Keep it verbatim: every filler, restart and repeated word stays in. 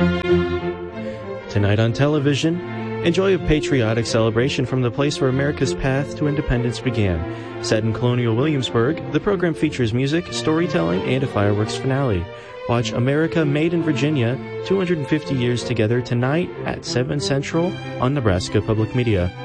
Tonight on television, enjoy a patriotic celebration from the place where America's path to independence began. Set in colonial Williamsburg, the program features music, storytelling, and a fireworks finale. Watch America Made in Virginia, two hundred fifty Years Together tonight at seven Central on Nebraska Public Media.